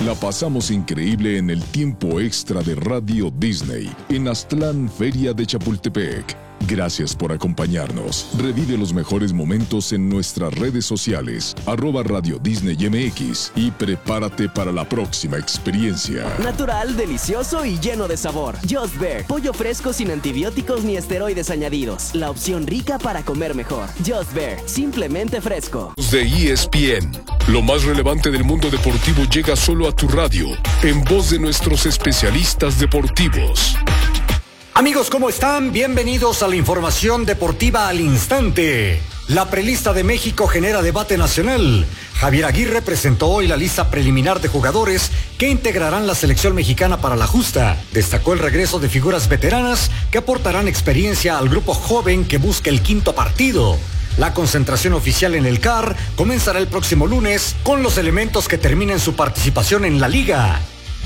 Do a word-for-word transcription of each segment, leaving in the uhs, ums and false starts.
La pasamos increíble en el tiempo extra de Radio Disney en Aztlán, Feria de Chapultepec. Gracias por acompañarnos. Revive los mejores momentos en nuestras redes sociales, arroba Radio Disney M X, y prepárate para la próxima experiencia. Natural, delicioso y lleno de sabor. Just Bear, pollo fresco sin antibióticos ni esteroides añadidos. La opción rica para comer mejor. Just Bear, simplemente fresco. De E S P N, lo más relevante del mundo deportivo llega solo a tu radio, en voz de nuestros especialistas deportivos. Amigos, ¿cómo están? Bienvenidos a la información deportiva al instante. La prelista de México genera debate nacional. Javier Aguirre presentó hoy la lista preliminar de jugadores que integrarán la selección mexicana para la justa. Destacó el regreso de figuras veteranas que aportarán experiencia al grupo joven que busca el quinto partido. La concentración oficial en el C A R comenzará el próximo lunes con los elementos que terminen su participación en la liga.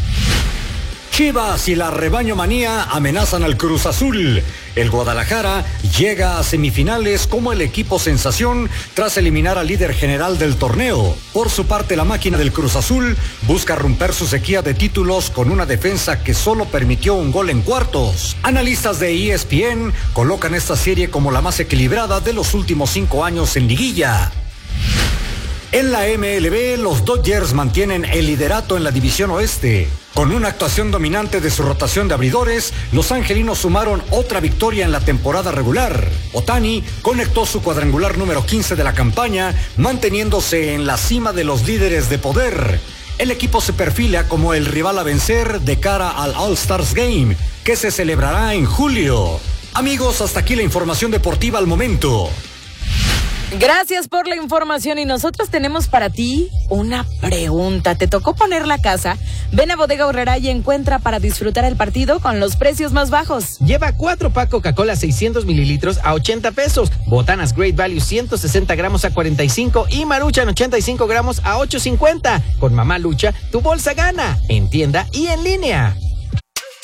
Chivas y la Rebaño Manía amenazan al Cruz Azul. El Guadalajara llega a semifinales como el equipo sensación tras eliminar al líder general del torneo. Por su parte, la máquina del Cruz Azul busca romper su sequía de títulos con una defensa que solo permitió un gol en cuartos. Analistas de E S P N colocan esta serie como la más equilibrada de los últimos cinco años en liguilla. En la M L B, los Dodgers mantienen el liderato en la división oeste. Con una actuación dominante de su rotación de abridores, los angelinos sumaron otra victoria en la temporada regular. Ohtani conectó su cuadrangular número quince de la campaña, manteniéndose en la cima de los líderes de poder. El equipo se perfila como el rival a vencer de cara al All-Stars Game, que se celebrará en julio. Amigos, hasta aquí la información deportiva al momento. Gracias por la información y nosotros tenemos para ti una pregunta. ¿Te tocó poner la casa? Ven a Bodega Aurrerá y encuentra para disfrutar el partido con los precios más bajos. Lleva cuatro pack Coca-Cola seiscientos mililitros a ochenta pesos, botanas Great Value ciento sesenta gramos a cuarenta y cinco y Maruchan ochenta y cinco gramos a ocho cincuenta. Con Mamá Lucha, tu bolsa gana, en tienda y en línea.